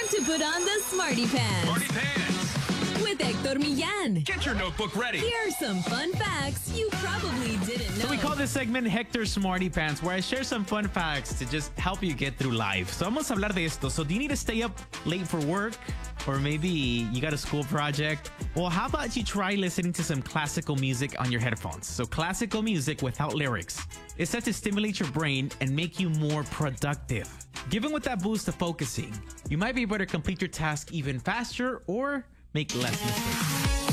to put on the Smarty Pants. Smarty Pants. With Hector Millán. Get your notebook ready. Here are some fun facts you probably didn't know. So we call this segment Hector Smarty Pants, where I share some fun facts to just help you get through life. So vamos a hablar de esto. So do you need to stay up late for work? Or maybe you got a school project? Well, how about you try listening to some classical music on your headphones? So classical music without lyrics is set to stimulate your brain and make you more productive. Given with that boost of focusing, you might be able to complete your task even faster or make less mistakes.